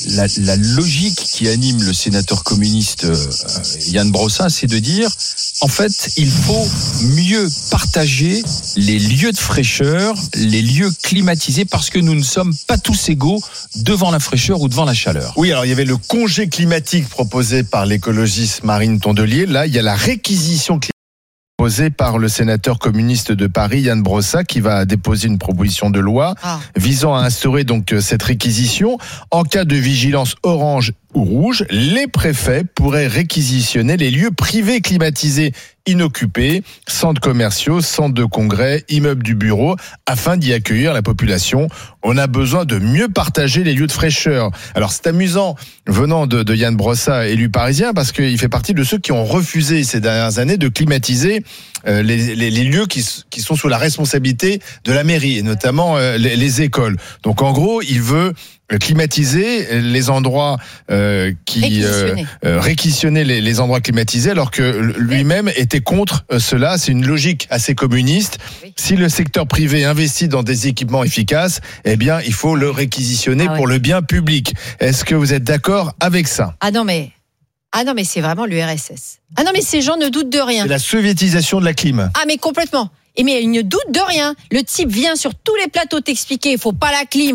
la logique qui anime le sénateur communiste Yann Brossa, c'est de dire, en fait, il faut mieux partager les lieux de fraîcheur, les lieux climatisés, parce que nous ne sommes pas tous égaux devant la fraîcheur ou devant la chaleur. Oui, alors il y avait le congé climatique proposé par l'écologiste Marine Tondelier. Là, il y a la réquisition climatique proposée par le sénateur communiste de Paris, Yann Brossa, qui va déposer une proposition de loi visant à instaurer donc cette réquisition. En cas de vigilance orange ou rouge, les préfets pourraient réquisitionner les lieux privés climatisés inoccupés, centres commerciaux, centres de congrès, immeubles du bureau, afin d'y accueillir la population. On a besoin de mieux partager les lieux de fraîcheur. Alors c'est amusant venant de Yann Brossa, élu parisien, parce qu'il fait partie de ceux qui ont refusé ces dernières années de climatiser les lieux qui sont sous la responsabilité de la mairie, et notamment les écoles. Donc en gros, il veut climatiser les endroits réquisitionner les endroits climatisés, alors que lui-même était contre cela. C'est une logique assez communiste. Oui. Si le secteur privé investit dans des équipements efficaces, eh bien il faut le réquisitionner pour le bien public. Est-ce que vous êtes d'accord avec ça ? Ah non mais c'est vraiment l'URSS. Ah non mais ces gens ne doutent de rien. C'est la soviétisation de la clim. Ah mais complètement. Et mais il ne doute de rien. Le type vient sur tous les plateaux t'expliquer, faut pas la clim.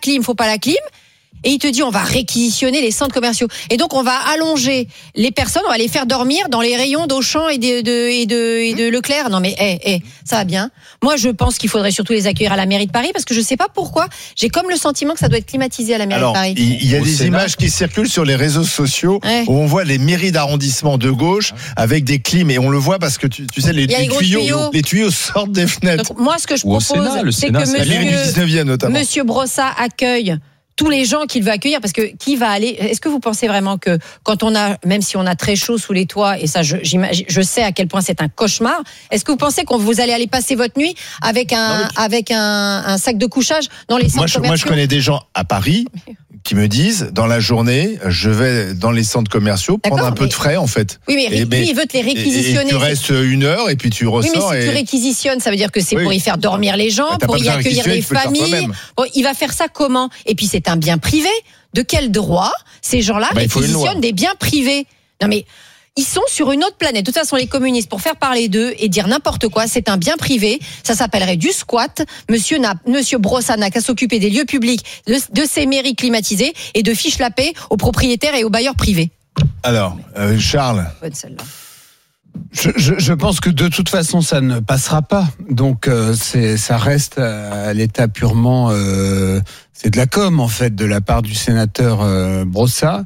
Et il te dit, on va réquisitionner les centres commerciaux. Et donc, on va allonger les personnes, on va les faire dormir dans les rayons d'Auchan et de Leclerc. Non, mais, ça va bien. Moi, je pense qu'il faudrait surtout les accueillir à la mairie de Paris, parce que je sais pas pourquoi. J'ai comme le sentiment que ça doit être climatisé à la mairie de Paris. Il y a des images qui circulent sur les réseaux sociaux où on voit les mairies d'arrondissement de gauche avec des clims, et on le voit parce que tu sais, les tuyaux sortent des fenêtres. Donc, moi, ce que je propose, c'est que monsieur Brossa accueille tous les gens qu'il veut accueillir, parce que qui va aller? Est-ce que vous pensez vraiment que quand même si on a très chaud sous les toits, et ça, je sais à quel point c'est un cauchemar, est-ce que vous pensez que vous allez aller passer votre nuit avec un sac de couchage dans les centres commerciaux? Moi, je connais des gens à Paris qui me disent, dans la journée, je vais dans les centres commerciaux prendre un peu de frais, en fait. Oui, mais lui, il veut te les réquisitionner. Et tu restes 1 heure et puis tu ressors. Oui, mais si tu réquisitionnes, ça veut dire que c'est pour y faire dormir les gens, pour y accueillir les familles. Bon, il va faire ça comment? Et puis c'est un bien privé. De quel droit ces gens-là réquisitionnent des biens privés? Non mais ils sont sur une autre planète. De toute façon, les communistes, pour faire parler d'eux et dire n'importe quoi, c'est un bien privé. Ça s'appellerait du squat. Monsieur Brossa n'a qu'à s'occuper des lieux publics, de ces mairies climatisées, et de fiche la paix aux propriétaires et aux bailleurs privés. Alors, Charles. Bonne celle-là. Je pense que de toute façon ça ne passera pas. Donc ça reste à l'état purement c'est de la com, en fait, de la part du sénateur Brossa.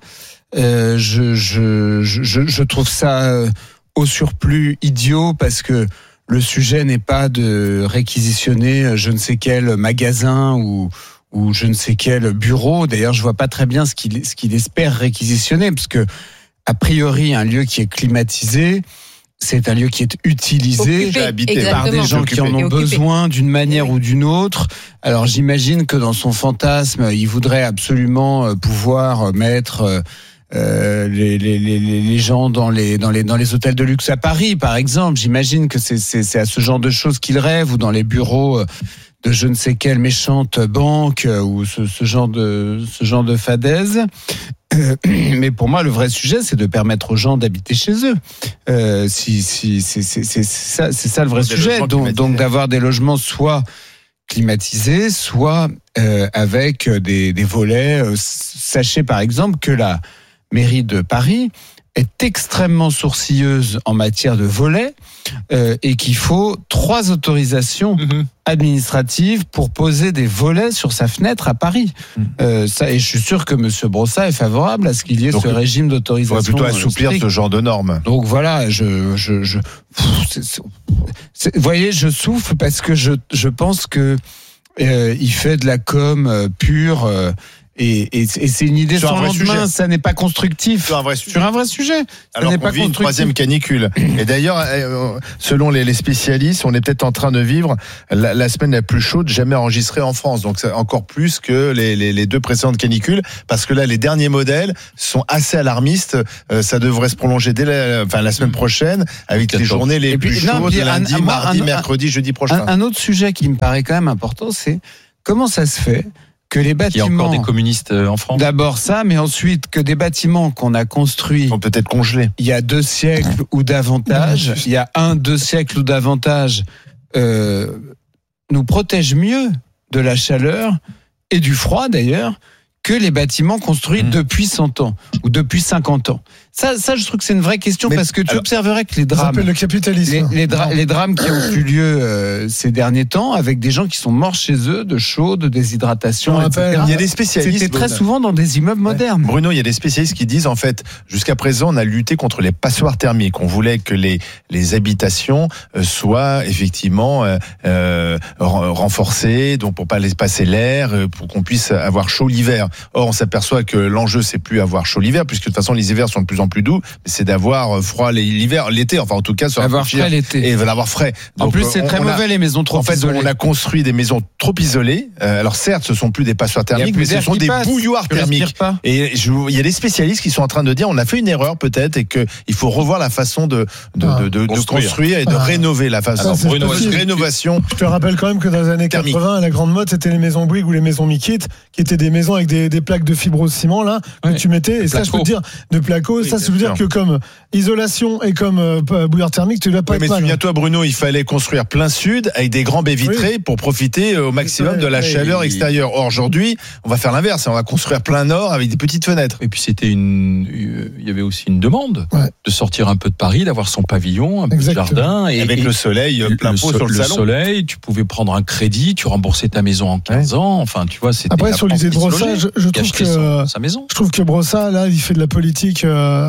Je trouve ça au surplus idiot, parce que le sujet n'est pas de réquisitionner je ne sais quel magasin ou je ne sais quel bureau. D'ailleurs, je vois pas très bien ce qu'il espère réquisitionner, parce que a priori un lieu qui est climatisé, c'est un lieu qui est utilisé par des gens qui en ont besoin d'une manière ou d'une autre. Alors j'imagine que dans son fantasme, il voudrait absolument pouvoir mettre les gens dans les hôtels de luxe à Paris, par exemple. J'imagine que c'est à ce genre de choses qu'il rêve, ou dans les bureaux de je ne sais quelle méchante banque, ou ce genre de fadaise. Mais pour moi, le vrai sujet, c'est de permettre aux gens d'habiter chez eux. C'est ça le vrai sujet. Donc d'avoir des logements soit climatisés, soit avec des volets. Sachez par exemple que la mairie de Paris est extrêmement sourcilleuse en matière de volets, et qu'il faut 3 autorisations administratives pour poser des volets sur sa fenêtre à Paris. Et je suis sûr que monsieur Brossa est favorable à ce qu'il y ait ce régime d'autorisation. Il faudrait plutôt assouplir ce genre de normes. Donc voilà, vous voyez, je souffle parce que je pense que il fait de la com pure. Et c'est une idée sans lendemain, ça n'est pas constructif. Sur un vrai sujet. Alors qu'on vit une 3e canicule. Et d'ailleurs, selon les spécialistes, on est peut-être en train de vivre la semaine la plus chaude jamais enregistrée en France. Donc c'est encore plus que les 2 précédentes canicules, parce que là, les derniers modèles sont assez alarmistes. Ça devrait se prolonger dès la semaine prochaine, avec les journées les plus chaudes, lundi, mardi, mercredi, jeudi prochain. Un autre sujet qui me paraît quand même important, c'est comment ça se fait que les bâtiments... Il y a encore des communistes en France. D'abord ça, mais ensuite que des bâtiments qu'on a construits... sont peut-être congelés. Il y a 2 siècles ou davantage, il y a 2 siècles ou davantage, nous protègent mieux de la chaleur et du froid d'ailleurs, que les bâtiments construits depuis 100 ans ou depuis 50 ans. Ça, je trouve que c'est une vraie question parce que tu observerais que les drames, le capitalisme. Les drames qui ont eu lieu ces derniers temps, avec des gens qui sont morts chez eux de chaud, de déshydratation, etc. Il y a des spécialistes. C'était très souvent dans des immeubles modernes. Bruno, il y a des spécialistes qui disent en fait, jusqu'à présent, on a lutté contre les passoires thermiques. On voulait que les habitations soient effectivement renforcées, donc pour pas laisser passer l'air, pour qu'on puisse avoir chaud l'hiver. Or, on s'aperçoit que l'enjeu, c'est plus avoir chaud l'hiver, puisque de toute façon, les hivers sont de plus en plus doux, mais c'est d'avoir froid l'été, enfin en tout cas, avoir frais l'été. Et l'avoir frais. Donc, en plus, c'est très mauvais les maisons trop isolées. On a construit des maisons trop isolées. Alors certes, ce sont plus des passoires thermiques, mais ce sont des bouilloires thermiques. Et il y a des spécialistes qui sont en train de dire, on a fait une erreur peut-être, et que il faut revoir la façon de construire et de rénover la façon. Rénovation. Je te rappelle quand même que dans les années 80, la grande mode, c'était les maisons Bouygues ou les maisons Mikit, qui étaient des maisons avec des plaques de fibrociment là que tu mettais. Et ça, je peux te dire, de placo. Ça, je veux dire que comme isolation et comme bouilloire thermique, tu l'as pas. Mais souviens-toi, Bruno, il fallait construire plein sud avec des grands baies vitrées pour profiter au maximum de la chaleur extérieure. Or, aujourd'hui, on va faire l'inverse. On va construire plein nord avec des petites fenêtres. Et puis il y avait aussi une demande de sortir un peu de Paris, d'avoir son pavillon, un peu de jardin, et avec le soleil plein pot sur le salon. Soleil, tu pouvais prendre un crédit, tu remboursais ta maison en 15 ans. Enfin, tu vois, c'était. Après, sur l'idée de Brossat, je trouve que Brossat, là, il fait de la politique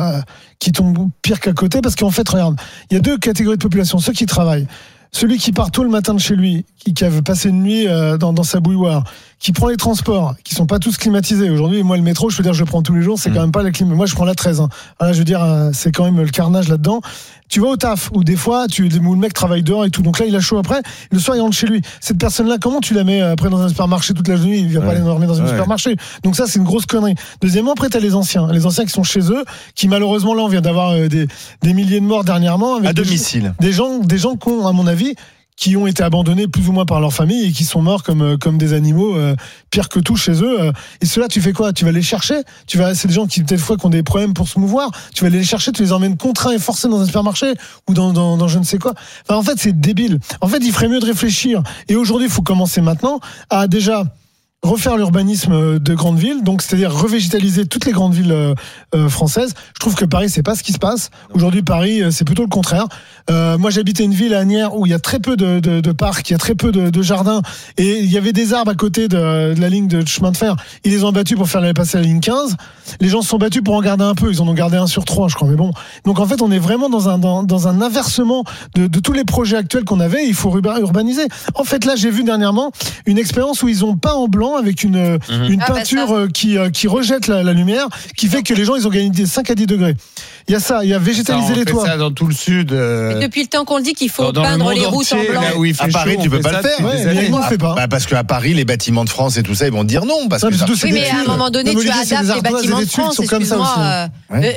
qui tombe pire qu'à côté, parce qu'en fait, regarde, il y a 2 catégories de population. Ceux qui travaillent. Celui qui part tôt le matin de chez lui, qui a passé une nuit dans sa bouilloire, qui prend les transports, qui sont pas tous climatisés. Aujourd'hui, moi, le métro, je veux dire, je le prends tous les jours, c'est quand même pas la clim. Moi, je prends la 13. Voilà, je veux dire, c'est quand même le carnage là-dedans. Tu vas au taf, où des fois, où le mec travaille dehors et tout. Donc là, il a chaud après. Le soir, il rentre chez lui. Cette personne-là, comment tu la mets après dans un supermarché toute la journée? Il va pas aller dormir dans un supermarché. Donc ça, c'est une grosse connerie. Deuxièmement, après, t'as les anciens. Les anciens qui sont chez eux, qui malheureusement, là, on vient d'avoir des milliers de morts dernièrement. Avec à domicile. Des gens qui ont, à mon avis, qui ont été abandonnés plus ou moins par leur famille et qui sont morts comme des animaux, pire que tout chez eux. Et ceux-là, tu fais quoi? Tu vas les chercher? C'est des gens qui peut-être qui ont des problèmes pour se mouvoir. Tu vas aller les chercher, tu les emmènes contraints et forcés dans un supermarché ou dans je ne sais quoi. Enfin, en fait, c'est débile. En fait, il ferait mieux de réfléchir. Et aujourd'hui, il faut commencer maintenant à déjà refaire l'urbanisme de grandes villes, donc c'est-à-dire revégétaliser toutes les grandes villes françaises. Je trouve que Paris, c'est pas ce qui se passe. Aujourd'hui, Paris, c'est plutôt le contraire. Moi, j'habitais une ville à Asnières où il y a très peu de parcs, il y a très peu de jardins, et il y avait des arbres à côté de la ligne de chemin de fer. Ils les ont battus pour faire passer la ligne 15. Les gens se sont battus pour en garder un peu. Ils en ont gardé 1 sur 3, je crois. Mais bon. Donc en fait, on est vraiment dans un inversement de tous les projets actuels qu'on avait. Il faut urbaniser. En fait, là, j'ai vu dernièrement une expérience où ils ont peint en blanc avec une peinture qui rejette la lumière, qui fait que les gens, ils ont gagné des 5 à 10 degrés. Il y a ça, il y a végétaliser les toits. On fait ça dans tout le sud. Depuis le temps qu'on le dit qu'il faut peindre les routes en blanc. Là où il fait à Paris, tu peux pas le faire. On le fait pas. Parce qu'à Paris, les bâtiments de France et tout ça, ils vont dire non. Parce que mais à un moment donné, tu adaptes les bâtiments de France. Excuse-moi.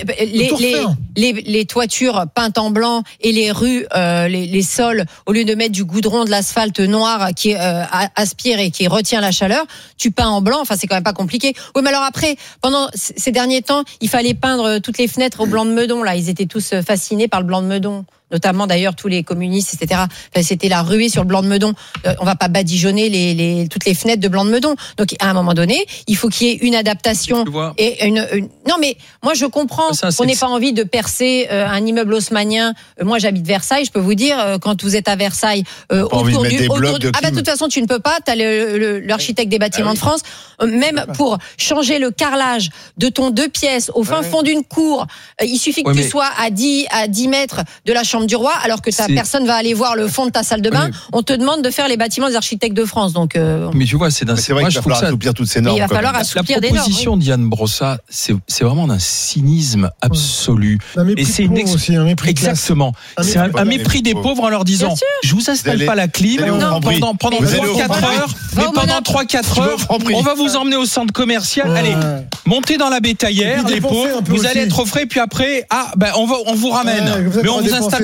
Les toitures peintes en blanc et les rues, les sols, au lieu de mettre du goudron, de l'asphalte noir qui aspire et qui retient la chaleur, tu peins en blanc. Enfin, c'est quand même pas compliqué. Oui, mais alors après, pendant ces derniers temps, il fallait peindre toutes les fenêtres au blanc de Meudon. Là, ils étaient tous fascinés par le blanc de Meudon. Notamment d'ailleurs tous les communistes, etc. Enfin, c'était la ruée sur le blanc de Meudon. On va pas badigeonner toutes les fenêtres de blanc de Meudon. Donc à un moment donné, il faut qu'il y ait une adaptation et Non, mais moi je comprends qu'on n'ait pas envie de percer un immeuble haussmannien. Moi j'habite Versailles, je peux vous dire quand vous êtes à Versailles autour de toute façon tu ne peux pas. T'as l'architecte des bâtiments de France. Même pour changer le carrelage de ton 2 pièces au fin fond d'une cour, il suffit que tu sois à 10 mètres de la chambre du roi, alors que personne va aller voir le fond de ta salle de bain. On te demande de faire les bâtiments des architectes de France. Donc, mais tu vois, c'est vrai qu'il va falloir assouplir toutes ces normes. Il va falloir assouplir des normes. La proposition d'Yann Brossat, c'est vraiment d'un cynisme absolu. Et c'est un mépris exactement. C'est un mépris des pauvres en leur disant je vous installe pas la clim pendant 3-4 heures, mais pendant 3-4 heures, on va vous emmener au centre commercial. Allez, montez dans la bétaillère, les pauvres, vous allez être au frais, puis après, on vous ramène. Mais on vous installe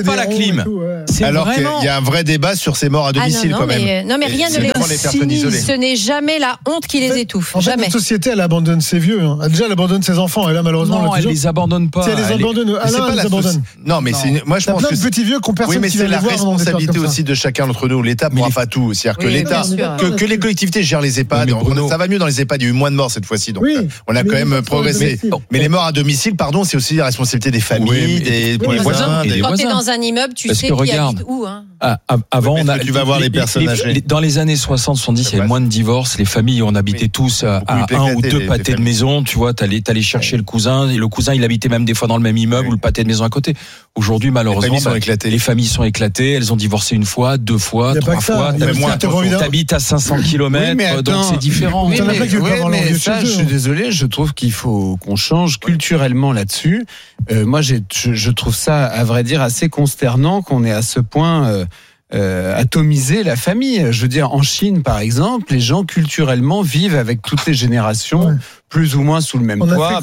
pas la clim. Alors qu'il y a un vrai débat sur ces morts à domicile quand même. Non, mais rien ne les personnes isolées. Ce n'est jamais la honte qui les étouffe. En fait, jamais. La société, elle abandonne ses vieux. Déjà, elle abandonne ses enfants. Et là, malheureusement, non, elle les abandonne pas. Si elle les abandonne, Alain, elle les abandonne. Non, mais moi, je pense que plein de petits vieux qui ont personne qui vient les voir. Oui, mais c'est la responsabilité aussi de chacun d'entre nous. L'État ne pourra pas tout. C'est-à-dire que l'État, que les collectivités gèrent les EHPAD. Ça va mieux dans les EHPAD. Il y a eu moins de morts cette fois-ci. Donc, on a quand même progressé. Mais les morts à domicile, pardon, c'est aussi la responsabilité des familles, des voisins. Quand tu es dans un immeuble, tu sais qui habite où. Avant, tu vas voir les personnes âgées. Dans les années 60-70, il y avait moins de divorces. Les familles, on habitait tous à un ou deux pâtés de maison. Tu vois, t'allais chercher le cousin. Et le cousin, il habitait même des fois dans le même immeuble ou le pâté de maison à côté. Aujourd'hui, malheureusement, les familles sont éclatées. Elles ont divorcé une fois, deux fois, trois fois. T'habites à 500 km, donc c'est différent. Mais ça, je suis désolé, je trouve qu'il faut qu'on change culturellement là-dessus. Moi, je trouve ça, à vrai dire, assez consternant qu'on ait à ce point atomiser la famille. Je veux dire, en Chine, par exemple, les gens culturellement vivent avec toutes les générations, plus ou moins sous le même toit.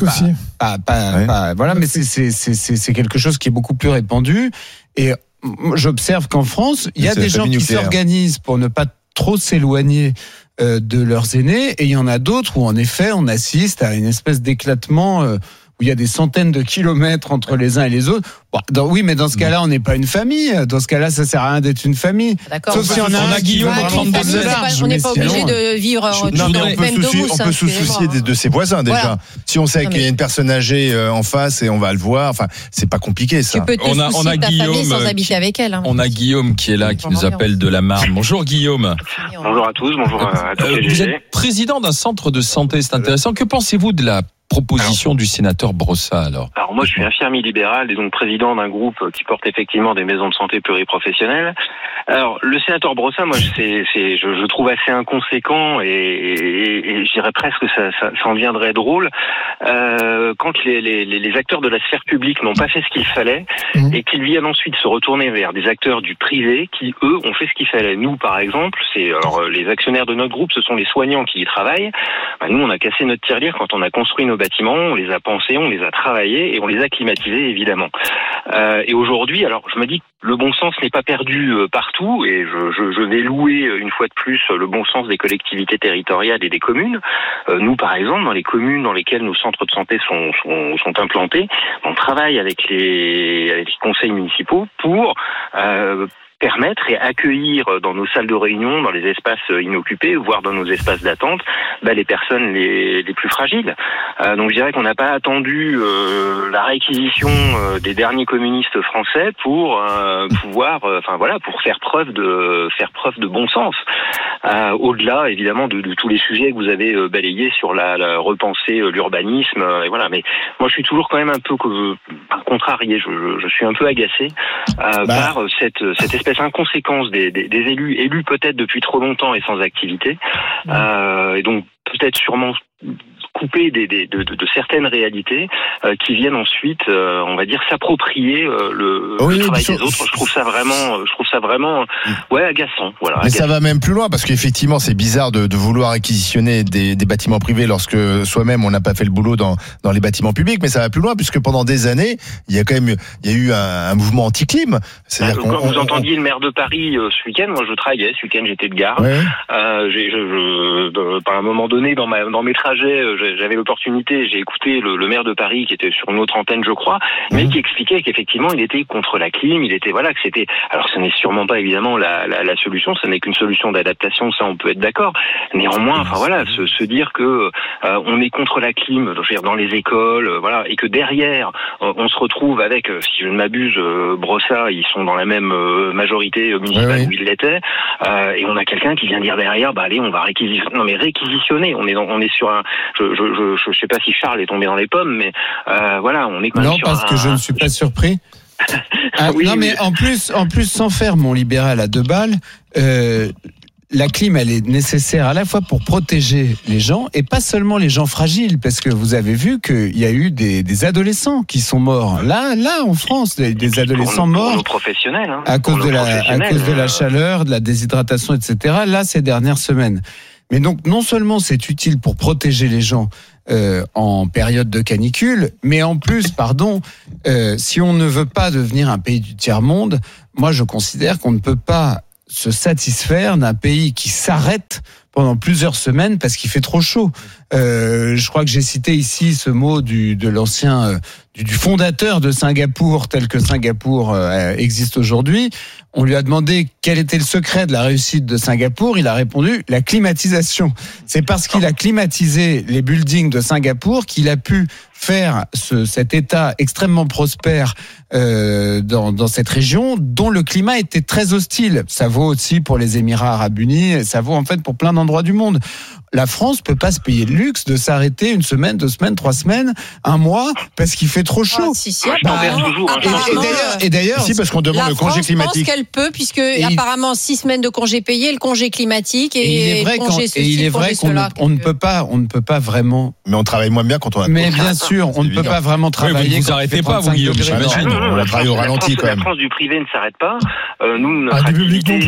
Voilà, mais c'est quelque chose qui est beaucoup plus répandu. Et j'observe qu'en France, il y a des gens qui s'organisent pour ne pas trop s'éloigner de leurs aînés, et il y en a d'autres où, en effet, on assiste à une espèce d'éclatement où il y a des centaines de kilomètres entre les uns et les autres. Oui, mais dans ce cas-là, on n'est pas une famille. Dans ce cas-là, ça sert à rien d'être une famille. D'accord. Sauf si on a Guillaume on n'est pas obligé de vivre on peut se soucier de ses voisins déjà. Voilà. Si on sait qu'il y a une personne âgée en face et on va le voir, enfin, c'est pas compliqué ça. Tu peux te soucier de ta famille sans habiter avec elle. On a Guillaume qui est là, qui nous appelle de la Marne. Bonjour Guillaume. Bonjour à tous, bonjour à tous. Vous êtes président d'un centre de santé, c'est intéressant. Que pensez-vous de la proposition du sénateur Brossat alors moi je suis infirmier libéral et donc président d'un groupe qui porte effectivement des maisons de santé pluriprofessionnelles. Alors le sénateur Brossat, moi je trouve assez inconséquent et je dirais presque ça en deviendrait drôle quand les acteurs de la sphère publique n'ont pas fait ce qu'il fallait et qu'ils viennent ensuite se retourner vers des acteurs du privé qui eux ont fait ce qu'il fallait. Nous par exemple, les actionnaires de notre groupe, ce sont les soignants qui y travaillent. Nous on a cassé notre tirelire quand on a construit nos bâtiments, on les a pensés, on les a travaillés et on les a climatisés évidemment. Et aujourd'hui, alors je me dis que le bon sens n'est pas perdu partout et je vais louer une fois de plus le bon sens des collectivités territoriales et des communes. Nous par exemple, dans les communes dans lesquelles nos centres de santé sont implantés, on travaille avec les conseils municipaux pour permettre et accueillir dans nos salles de réunion, dans les espaces inoccupés, voire dans nos espaces d'attente, les personnes les plus fragiles. Donc je dirais qu'on n'a pas attendu la réquisition des derniers communistes français pour pouvoir, pour faire preuve de bon sens. Au-delà évidemment de tous les sujets que vous avez balayés sur la repenser l'urbanisme, et voilà. Mais moi je suis toujours quand même un peu contrarié. Je suis un peu agacé par cette espèce inconséquence des élus peut-être depuis trop longtemps et sans activité, et donc peut-être sûrement coupés de certaines réalités qui viennent ensuite, on va dire, s'approprier le travail des autres. Je trouve ça vraiment agaçant. Voilà, mais ça va même plus loin parce qu'effectivement, c'est bizarre de vouloir réquisitionner des bâtiments privés lorsque soi-même on n'a pas fait le boulot dans les bâtiments publics. Mais ça va plus loin puisque pendant des années, il y a eu un mouvement anti-clim. C'est-à-dire quand vous entendiez le maire de Paris ce week-end, moi je travaillais ce week-end, j'étais de garde. Ouais. À un moment donné dans mes trajets, j'avais l'opportunité, j'ai écouté le maire de Paris qui était sur une autre antenne, je crois, mais qui expliquait qu'effectivement il était contre la clim, que c'était. Alors ce n'est sûrement pas évidemment la solution, ce n'est qu'une solution d'adaptation, ça on peut être d'accord. Néanmoins, se dire que on est contre la clim, je veux dire, dans les écoles, et que derrière on se retrouve avec, si je ne m'abuse, Brossat, ils sont dans la même majorité municipale où ils l'étaient, et on a quelqu'un qui vient dire derrière, allez, on va réquisitionner. On est sur un. Je sais pas si Charles est tombé dans les pommes, mais on est quand même sur parce que je ne suis pas surpris. Mais en plus, sans faire mon libéral à 2 balles, la clim, elle est nécessaire à la fois pour protéger les gens et pas seulement les gens fragiles, parce que vous avez vu qu'il y a eu des adolescents qui sont morts. Là, en France, des adolescents morts professionnels, à cause de la chaleur, de la déshydratation, etc. Là, ces dernières semaines. Mais donc, non seulement c'est utile pour protéger les gens en période de canicule. Mais en plus, si on ne veut pas devenir un pays du tiers-monde, moi je considère qu'on ne peut pas se satisfaire d'un pays qui s'arrête pendant plusieurs semaines parce qu'il fait trop chaud. Je crois que j'ai cité ici ce mot de l'ancien du fondateur de Singapour, tel que Singapour existe aujourd'hui. On lui a demandé quel était le secret de la réussite de Singapour. Il a répondu la climatisation. C'est parce qu'il a climatisé les buildings de Singapour qu'il a pu faire cet État extrêmement prospère dans cette région dont le climat était très hostile. Ça vaut aussi pour les Émirats Arabes Unis, ça vaut en fait pour plein d'endroits du monde. La France peut pas se payer le luxe de s'arrêter 1 semaine, 2 semaines, 3 semaines, 1 mois parce qu'il fait trop chaud. Et d'ailleurs, si parce qu'on demande le congé climatique. Je pense qu'elle peut puisque apparemment 6 semaines de congé payé, le congé climatique et il est vrai qu'on ne peut pas vraiment. Mais on travaille moins bien quand on a. Mais bien sûr, on ne peut pas vraiment travailler. Vous arrêtez pas, vous Guillaume, j'imagine. On travaille au ralenti quand même. La France du privé ne s'arrête pas. Nous, notre activité.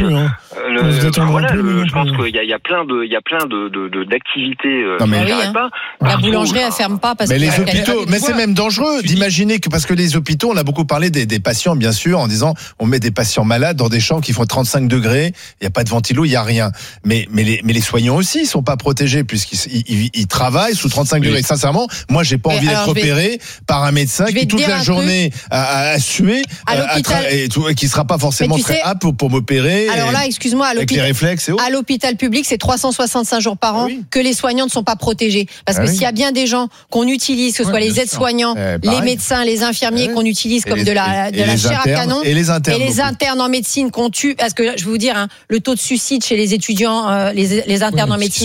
Je pense qu'il y a plein d'activités. La boulangerie elle ferme pas parce que les hôpitaux, mais c'est même dangereux d'imaginer que parce que les hôpitaux, on a beaucoup parlé des patients bien sûr en disant on met des patients malades dans des chambres qui font 35 degrés, il y a pas de ventilo, il y a rien. Mais les soignants aussi ils sont pas protégés puisqu'ils travaillent sous 35 degrés. Sincèrement, moi j'ai pas envie d'être opéré par un médecin qui toute la journée a sué et qui sera pas forcément très apte pour m'opérer. Alors là, excuse-moi, avec les réflexes et autres. À l'hôpital public, c'est 365 jours par an que les soignants ne sont pas protégés. Parce que s'il y a bien des gens qu'on utilise, que ce soit les aides-soignants, les médecins, les infirmiers qu'on utilise comme de la chair à canon, et les internes en médecine qu'on tue, parce que je vais vous dire, le taux de suicide chez les étudiants, les internes en médecine,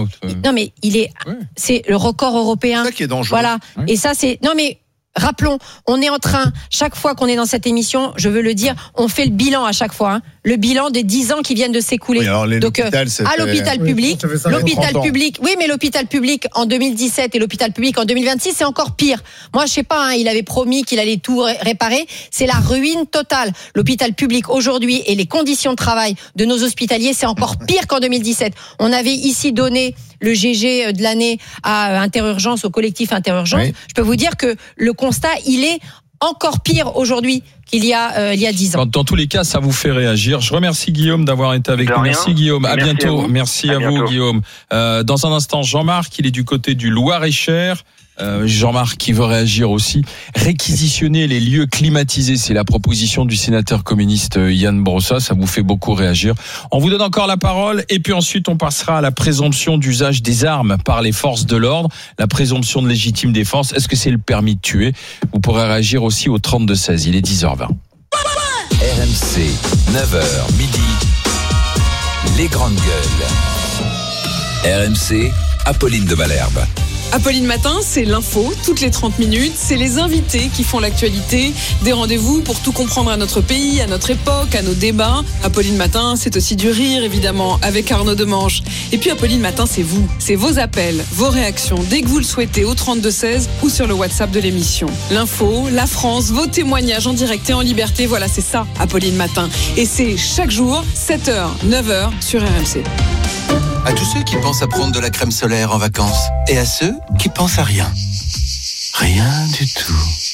c'est le record européen. C'est ça qui est dangereux. Voilà. Et ça, rappelons, on est en train, chaque fois qu'on est dans cette émission, je veux le dire, on fait le bilan à chaque fois, le bilan des 10 ans qui viennent de s'écouler. Oui, donc à l'hôpital public, mais l'hôpital public en 2017 et l'hôpital public en 2026, c'est encore pire. Moi, je sais pas, il avait promis qu'il allait tout réparer, c'est la ruine totale. L'hôpital public aujourd'hui et les conditions de travail de nos hospitaliers, c'est encore pire qu'en 2017. On avait ici donné le GG de l'année à Interurgence, au collectif Interurgence. Oui. Je peux vous dire que le constat, il est encore pire aujourd'hui qu'il y a 10 ans. Dans tous les cas, ça vous fait réagir. Je remercie Guillaume d'avoir été avec nous. Merci Guillaume. À bientôt. Merci à vous Guillaume. Dans un instant, Jean-Marc, il est du côté du Loir-et-Cher. Jean-Marc qui veut réagir aussi. Réquisitionner les lieux climatisés, c'est la proposition du sénateur communiste Yann Brossa. Ça vous fait beaucoup réagir. On vous donne encore la parole et puis ensuite on passera à la présomption d'usage des armes par les forces de l'ordre. La présomption de légitime défense. Est-ce que c'est le permis de tuer? Vous pourrez réagir aussi au 32-16. Il est 10h20. RMC, 9h midi. Les grandes gueules. RMC, Apolline de Malherbe. Apolline Matin, c'est l'info, toutes les 30 minutes, c'est les invités qui font l'actualité, des rendez-vous pour tout comprendre à notre pays, à notre époque, à nos débats. Apolline Matin, c'est aussi du rire, évidemment, avec Arnaud Demange. Et puis Apolline Matin, c'est vous, c'est vos appels, vos réactions, dès que vous le souhaitez, au 32-16 ou sur le WhatsApp de l'émission. L'info, la France, vos témoignages en direct et en liberté, voilà, c'est ça, Apolline Matin. Et c'est chaque jour, 7h, 9h, sur RMC. À tous ceux qui pensent à prendre de la crème solaire en vacances et à ceux qui pensent à rien. Rien du tout.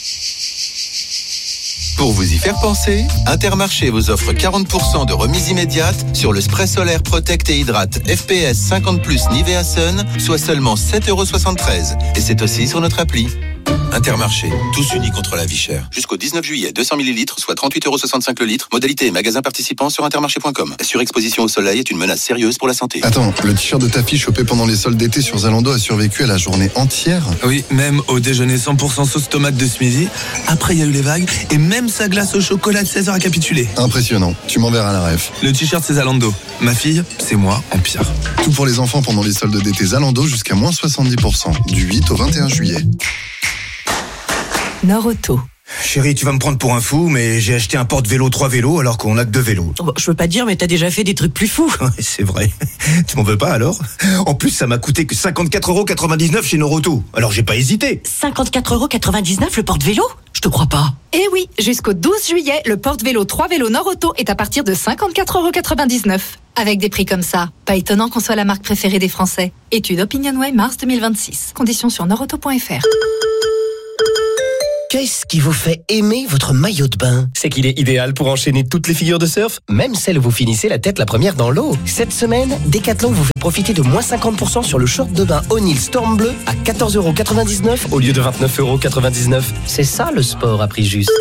Pour vous y faire penser, Intermarché vous offre 40% de remise immédiate sur le spray solaire Protect et Hydrate FPS 50+ Nivea Sun, soit seulement 7,73 €. Et c'est aussi sur notre appli. Intermarché, tous unis contre la vie chère. Jusqu'au 19 juillet, 200 ml, soit 38,65 € le litre. Modalité et magasin participants sur intermarché.com. La surexposition au soleil est une menace sérieuse pour la santé. Attends, le t-shirt de ta fille chopé pendant les soldes d'été sur Zalando a survécu à la journée entière? Oui, même au déjeuner 100% sauce tomate de ce midi. Après, il y a eu les vagues et même sa glace au chocolat de 16h a capitulé. Impressionnant. Tu m'enverras la ref. Le t-shirt, c'est Zalando. Ma fille, c'est moi en pire. Tout pour les enfants pendant les soldes d'été Zalando jusqu'à moins 70%. Du 8 au 21 juillet. Nord Auto. Chérie, tu vas me prendre pour un fou, mais j'ai acheté un porte-vélo 3 vélos alors qu'on a que 2 vélos. Bon, je veux pas dire, mais t'as déjà fait des trucs plus fous. C'est vrai. Tu m'en veux pas alors? En plus, ça m'a coûté que 54,99 € chez Noroto. Alors j'ai pas hésité. 54,99 € le porte-vélo? Je te crois pas. Eh oui, jusqu'au 12 juillet, le porte-vélo 3 vélos Noroto est à partir de 54,99 €. Avec des prix comme ça, pas étonnant qu'on soit la marque préférée des Français. Étude OpinionWay mars 2026. Conditions sur noroto.fr. Qu'est-ce qui vous fait aimer votre maillot de bain? C'est qu'il est idéal pour enchaîner toutes les figures de surf, même celles où vous finissez la tête la première dans l'eau. Cette semaine, Decathlon vous fait profiter de moins 50% sur le short de bain O'Neill Storm Bleu à 14,99 € au lieu de 29,99 €. C'est ça le sport à prix juste.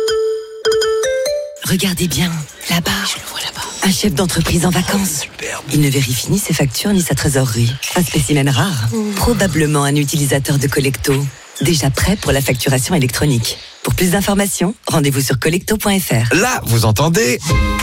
Regardez bien, là-bas. Je le vois là-bas. Un chef d'entreprise en vacances. Superbe. Il ne vérifie ni ses factures ni sa trésorerie. Un spécimen rare. Probablement un utilisateur de Collecto. Déjà prêt pour la facturation électronique. Pour plus d'informations, rendez-vous sur collecto.fr. Là, vous entendez ?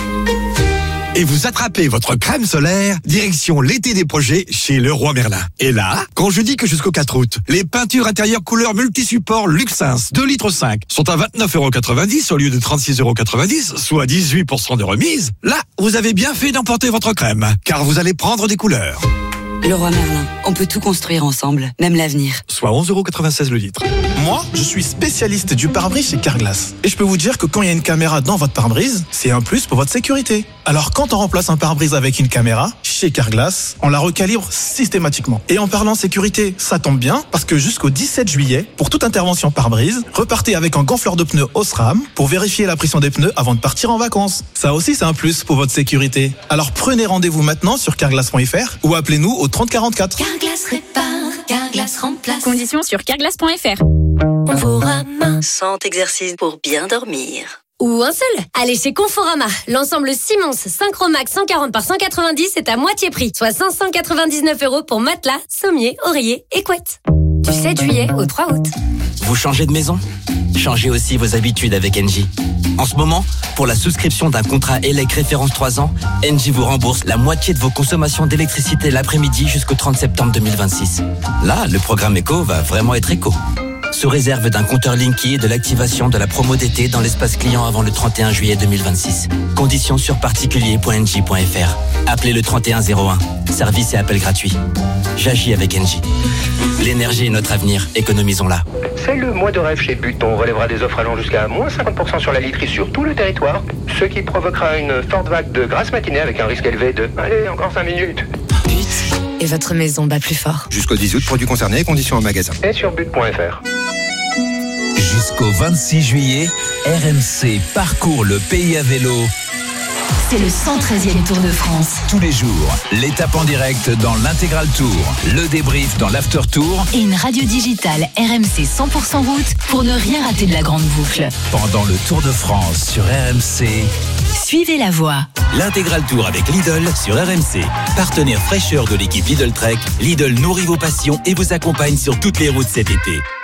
Et vous attrapez votre crème solaire, direction l'été des projets chez Leroy Merlin. Et là, quand je dis que jusqu'au 4 août, les peintures intérieures couleur multi-support Luxins 2,5 litres sont à 29,90 € au lieu de 36,90 €, soit 18% de remise, là, vous avez bien fait d'emporter votre crème, car vous allez prendre des couleurs. Leroy Merlin, on peut tout construire ensemble, même l'avenir. Soit 11,96 € le litre. Moi, je suis spécialiste du pare-brise chez Carglass. Et je peux vous dire que quand il y a une caméra dans votre pare-brise, c'est un plus pour votre sécurité. Alors quand on remplace un pare-brise avec une caméra, chez Carglass, on la recalibre systématiquement. Et en parlant sécurité, ça tombe bien, parce que jusqu'au 17 juillet, pour toute intervention pare-brise, repartez avec un gonfleur de pneus Osram pour vérifier la pression des pneus avant de partir en vacances. Ça aussi, c'est un plus pour votre sécurité. Alors prenez rendez-vous maintenant sur carglass.fr ou appelez-nous au 3044. Carglass répare, Carglass remplace. Conditions sur carglass.fr. Conforama. 100 exercices pour bien dormir. Ou un seul. Allez chez Conforama. L'ensemble Simons Synchromax 140 par 190 est à moitié prix, soit 599 € pour matelas, sommier, oreiller et couette. Du 7 juillet au 3 août. Vous changez de maison? Changez aussi vos habitudes avec Engie. En ce moment, pour la souscription d'un contrat ELEC référence 3 ans, Engie vous rembourse la moitié de vos consommations d'électricité l'après-midi jusqu'au 30 septembre 2026. Là, le programme éco va vraiment être éco. Sous réserve d'un compteur Linky et de l'activation de la promo d'été dans l'espace client avant le 31 juillet 2026. Conditions sur particulier.engie.fr. Appelez le 3101. Service et appel gratuit. J'agis avec Engie. L'énergie est notre avenir. Économisons-la. C'est le mois de rêve chez But. On relèvera des offres allant jusqu'à moins 50% sur la literie sur tout le territoire, ce qui provoquera une forte vague de grasse matinée avec un risque élevé de... Allez, encore 5 minutes. But. Et votre maison bat plus fort. Jusqu'au 10 août, produits concernés, conditions en magasin. Et sur but.fr. Jusqu'au 26 juillet, RMC parcourt le pays à vélo. C'est le 113e Tour de France. Tous les jours, l'étape en direct dans l'Intégral Tour, le débrief dans l'After Tour et une radio digitale RMC 100% route pour ne rien rater de la grande boucle. Pendant le Tour de France sur RMC, suivez la voie. L'Intégral Tour avec Lidl sur RMC. Partenaire fraîcheur de l'équipe Lidl Trek, Lidl nourrit vos passions et vous accompagne sur toutes les routes cet été.